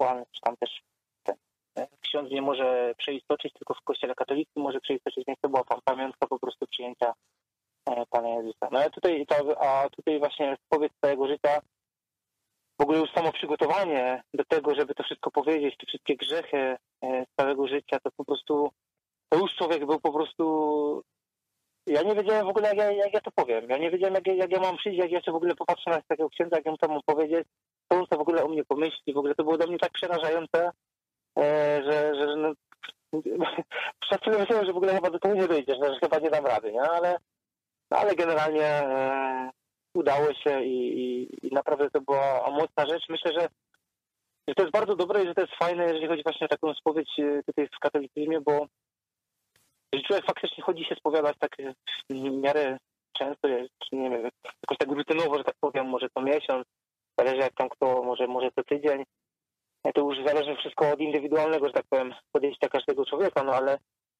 rytualny, czy tam też ksiądz nie może przeistoczyć, tylko w kościele katolickim może przeistoczyć, więc to była pamiątka po prostu przyjęcia Pana Jezusa. No ale tutaj właśnie spowiedź całego życia, w ogóle już samo przygotowanie do tego, żeby to wszystko powiedzieć, te wszystkie grzechy całego życia, to po prostu, to już człowiek był po prostu, ja nie wiedziałem w ogóle, jak ja to powiem. Ja nie wiedziałem, jak ja mam przyjść, jak ja się w ogóle popatrzę na takiego księdza, jak ja mu to mam powiedzieć, co on to w ogóle o mnie pomyśli. W ogóle to było dla mnie tak przerażające, że no, przed chwilą myślałem, że w ogóle chyba do tego nie dojdziesz, że chyba nie dam rady, nie? Ale generalnie udało się i naprawdę to była mocna rzecz. Myślę, że to jest bardzo dobre i że to jest fajne, jeżeli chodzi właśnie o taką spowiedź tutaj w katolicyzmie, bo jeżeli człowiek faktycznie chodzi się spowiadać tak w miarę często, czy nie wiem, jakoś tak rutynowo, że tak powiem, może co miesiąc, zależy jak tam kto, może co tydzień, to już zależy wszystko od indywidualnego, że tak powiem, podejścia każdego człowieka, no ale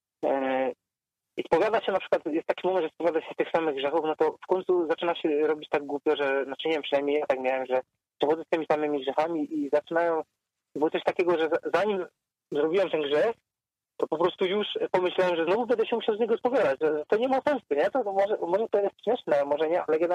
i spowiada się na przykład, jest taki moment, że spowiada się tych samych grzechów, no to w końcu zaczyna się robić tak głupio, że, znaczy nie wiem, przynajmniej ja tak miałem, że przechodzę z tymi samymi grzechami i zaczynają, było coś takiego, że zanim zrobiłem ten grzech, to po prostu już pomyślałem, że znowu będę się musiał z niego spowiadać, że to nie ma sensu, nie? To może to jest śmieszne, może nie, ale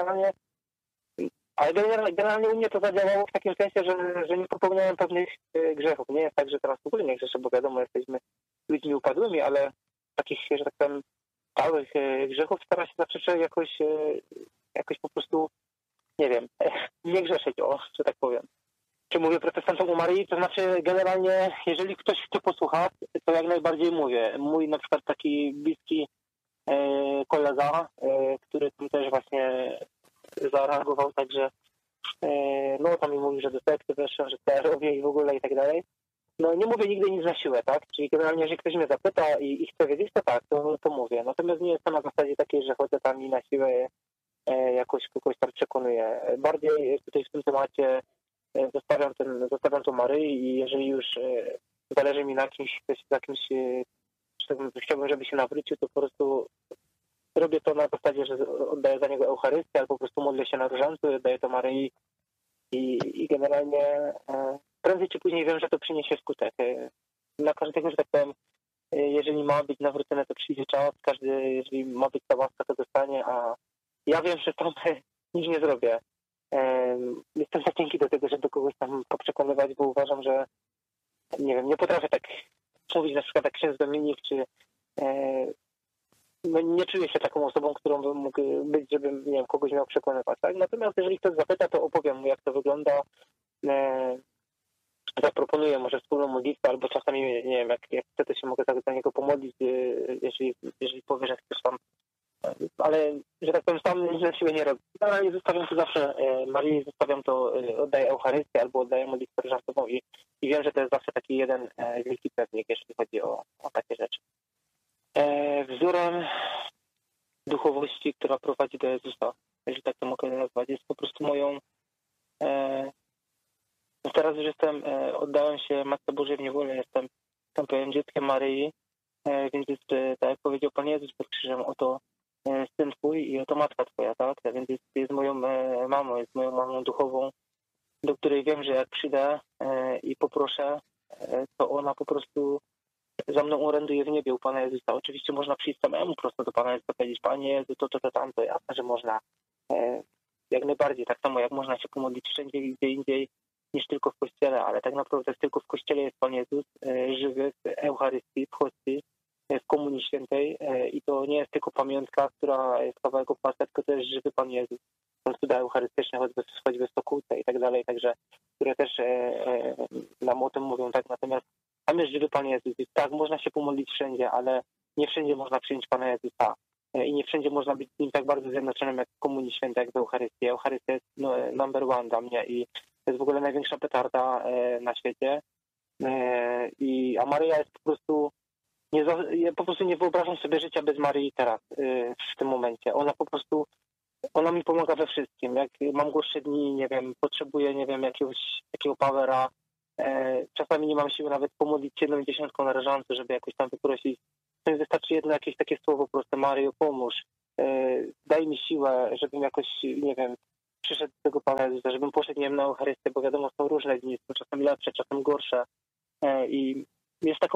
generalnie u mnie to zadziałało w takim sensie, że nie popełniałem pewnych grzechów. Nie jest tak, że teraz w ogóle nie grzeszę, bo wiadomo, jesteśmy ludźmi upadłymi, ale takich, że tak powiem, stałych grzechów stara się zawsze jakoś po prostu, nie wiem, nie grzeszyć, że tak powiem. Czy mówię protestantom o Maryi? To znaczy generalnie, jeżeli ktoś chce posłuchać, to jak najbardziej mówię. Mój na przykład taki bliski kolega, który tam też właśnie zareagował, także no tam mi mówił, że do sekty weszłem, że to robię i w ogóle i tak dalej. No nie mówię nigdy nic na siłę, tak? Czyli generalnie, jeżeli ktoś mnie zapyta i chce wiedzieć, to tak, to mówię. Natomiast nie jest to na zasadzie takiej, że chodzę tam i na siłę jakoś kogoś tam przekonuję. Bardziej tutaj w tym temacie zostawiam to Maryi i jeżeli już zależy mi na kimś, chciałbym, żeby się nawrócił, to po prostu robię to na zasadzie, że oddaję za niego Eucharystię albo po prostu modlę się na różańcu, oddaję to Maryi i generalnie prędzej czy później wiem, że to przyniesie skutek. Dla każdego, że tak powiem, jeżeli ma być nawrócone, to przyjdzie czas, jeżeli ma być ta łaska, to dostanie, a ja wiem, że tam nic nie zrobię. Jestem za cienki do tego, żeby kogoś tam poprzekonywać, bo uważam, że nie wiem, nie potrafię tak mówić na przykład jak ksiądz Dominik, czy no nie czuję się taką osobą, którą bym mógł być, żebym, nie wiem, kogoś miał przekonywać, tak? Natomiast jeżeli ktoś zapyta, to opowiem mu, jak to wygląda. Zaproponuję może wspólną modlitwę, albo czasami, nie wiem, jak chcę, to się mogę tak za niego pomodlić, jeżeli powie, że chcesz tam, ale, że tak powiem, sam nic na siebie nie robię. Ale zostawiam to zawsze Marii, oddaję Eucharystię albo oddaję modlitwę różańcową i wiem, że to jest zawsze taki jeden wielki pewnik, jeśli chodzi o takie rzeczy. Wzorem duchowości, która prowadzi do Jezusa, jeżeli tak to mogę nazwać, jest po prostu moją teraz już oddałem się Matce Bożej w niewolę, jestem, tam powiem, dzieckiem Maryi, więc jest, tak jak powiedział Pan Jezus pod krzyżem, oto syn Twój i oto matka Twoja, tak? Więc jest moją mamą, jest moją mamą duchową, do której wiem, że jak przyjdę i poproszę, to ona po prostu za mną oręduje w niebie u Pana Jezusa. Oczywiście można przyjść samemu prosto do Pana Jezusa, powiedzieć, Panie Jezu, to, tamto, jasne, że można. Jak najbardziej, tak samo jak można się pomodlić wszędzie, gdzie indziej, niż tylko w Kościele, ale tak naprawdę tylko w Kościele jest Pan Jezus żywy w Eucharystii, w hostii, w Komunii Świętej i to nie jest tylko pamiątka, która jest kawałek opłata, tylko to jest żywy Pan Jezus. Są cuda eucharystyczne, choćby w Sokółce i tak dalej, także które też nam o tym mówią, tak, natomiast tam jest żywy Pan Jezus i tak, można się pomodlić wszędzie, ale nie wszędzie można przyjąć Pana Jezusa i nie wszędzie można być z Nim tak bardzo zjednoczonym jak w Komunii Świętej, jak w Eucharystii. Eucharystia jest number one dla mnie i to jest w ogóle największa petarda na świecie. A Maryja jest ja po prostu nie wyobrażam sobie życia bez Maryi teraz, w tym momencie. Ona mi pomaga we wszystkim. Jak mam gorsze dni, nie wiem, potrzebuję, nie wiem, jakiego powera. Czasami nie mam siły nawet pomodlić się 1/10 na różańcu, żeby jakoś tam wyprosić. To wystarczy jedno jakieś takie słowo proste: Maryjo, pomóż. Daj mi siłę, żebym jakoś, nie wiem, przyszedł do tego Pana Jezusa, żebym poszedł, nie wiem, na Eucharystię, bo wiadomo, są różne dni, są czasem lepsze, czasem gorsze. I jest taką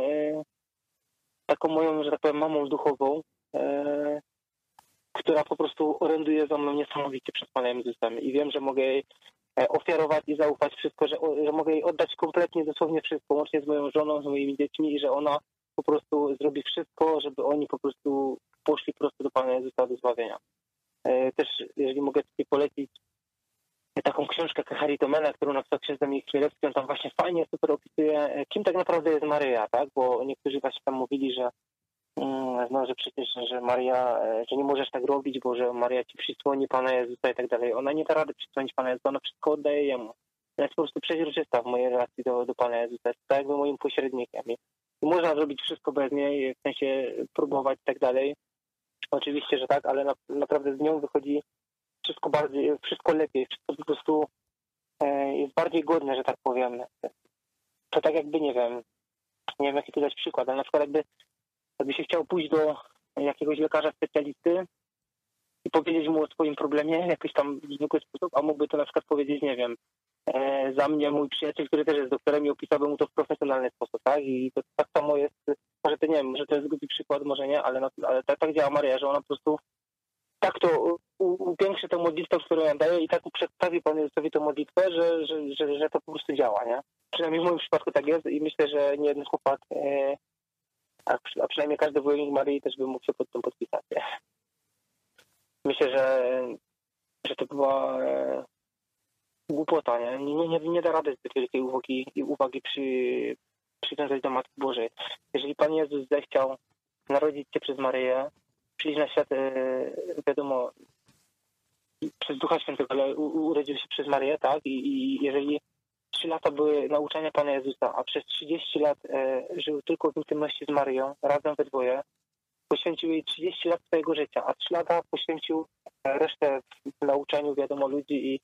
moją, że tak powiem, mamą duchową, która po prostu oręduje za mną niesamowicie przed Panem Jezusem. I wiem, że mogę jej ofiarować i zaufać wszystko, że mogę jej oddać kompletnie, dosłownie wszystko, łącznie z moją żoną, z moimi dziećmi i że ona po prostu zrobi wszystko, żeby oni po prostu poszli prosto do Pana Jezusa do zbawienia. Też, jeżeli mogę tutaj polecić taką książkę Charitomena, którą napisał ksiądz Dominik Chmielewski, on tam właśnie fajnie, super opisuje, kim tak naprawdę jest Maryja, tak? Bo niektórzy właśnie tam mówili, że że przecież, że Maria, że nie możesz tak robić, bo że Maria ci przysłoni Pana Jezusa i tak dalej. Ona nie da rady przysłonić Pana Jezusa, ona wszystko oddaje Jemu. Ona jest po prostu przeźroczysta w mojej relacji do Pana Jezusa. Jest tak jakby moim pośrednikiem. I można zrobić wszystko bez niej, w sensie próbować i tak dalej. Oczywiście, że tak, ale naprawdę z nią wychodzi wszystko lepiej, wszystko po prostu jest bardziej godne, że tak powiem. To tak jakby, nie wiem jaki tu dać przykład, ale na przykład jakby się chciał pójść do jakiegoś lekarza specjalisty i powiedzieć mu o swoim problemie w jakiś tam zwykły sposób, a mógłby to na przykład powiedzieć, nie wiem, za mnie mój przyjaciel, który też jest doktorem i opisałby mu to w profesjonalny sposób, tak? I to tak samo jest, może to nie wiem, może to jest głupi przykład, może nie, ale tak działa Maria, że ona po prostu tak to upiększy tę modlitwę, którą ja daję i tak przedstawi Panu Jezusowi tę modlitwę, że to po prostu działa, nie? Przynajmniej w moim przypadku tak jest i myślę, że nie jeden chłopak, a przynajmniej każdy wojownik Maryi też by mógł się pod tym podpisać. Nie? Myślę, że to była głupota, nie da rady zbyt wielkiej uwagi przywiązać do Matki Bożej. Jeżeli Pan Jezus zechciał narodzić się przez Maryję, przyjść na świat, wiadomo, przez Ducha Świętego, ale urodził się przez Maryję, tak? I jeżeli 3 lata były nauczania Pana Jezusa, a przez 30 lat żył tylko w intymności z Maryją, razem we dwoje, poświęcił jej 30 lat swojego życia, a 3 lata poświęcił resztę w nauczaniu, wiadomo, ludzi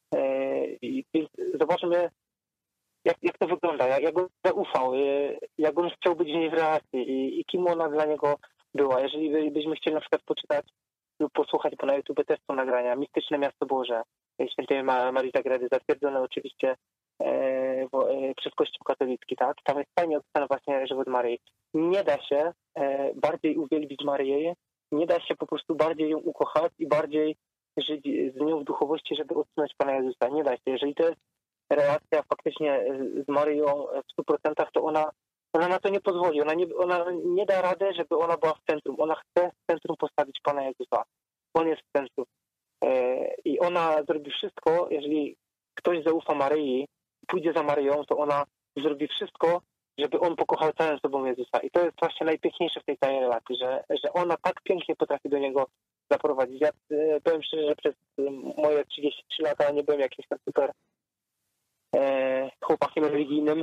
i zobaczmy, jak to wygląda, jak on zaufał, jak on chciał być w niej w relacji i kim ona dla niego była. Jeżeli byśmy chcieli na przykład poczytać lub posłuchać, bo na YouTube też są nagrania, Mistyczne Miasto Boże, świętej Marii Zagrady, zatwierdzone oczywiście przez Kościół katolicki, tak? Tam jest fajnie opisany właśnie żywot Maryi. Nie da się bardziej uwielbić Maryję, nie da się po prostu bardziej ją ukochać i bardziej żyć z nią w duchowości, żeby odsunąć Pana Jezusa. Nie da się. Jeżeli to jest relacja faktycznie z Maryją w 100%, to ona na to nie pozwoli. Ona nie da rady, żeby ona była w centrum. Ona chce w centrum postawić Pana Jezusa. On jest w centrum. I ona zrobi wszystko, jeżeli ktoś zaufa Maryi, pójdzie za Maryją, to ona zrobi wszystko, żeby on pokochał całym sobą Jezusa. I to jest właśnie najpiękniejsze w tej całej relacji, że ona tak pięknie potrafi do niego zaprowadzić. Ja powiem szczerze, że przez moje 33 lata nie byłem jakimś tam super chłopakiem religijnym,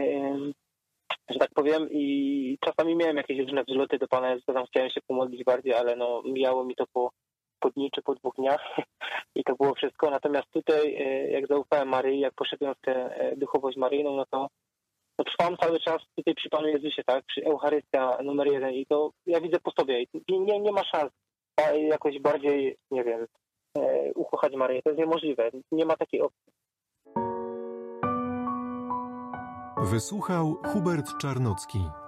że tak powiem, i czasami miałem jakieś różne wzloty do Pana Jezusa, tam chciałem się pomodlić bardziej, ale mijało mi to po dni czy po 2 dniach i to było wszystko. Natomiast tutaj, jak zaufałem Maryi, jak poszedłem w tę duchowość maryjną, no to trwam cały czas tutaj przy Panu Jezusie, tak, przy Eucharystia numer 1 i to ja widzę po sobie. Nie ma szans jakoś bardziej, nie wiem, ukochać Maryję. To jest niemożliwe. Nie ma takiej opcji. Wysłuchał Hubert Czarnocki.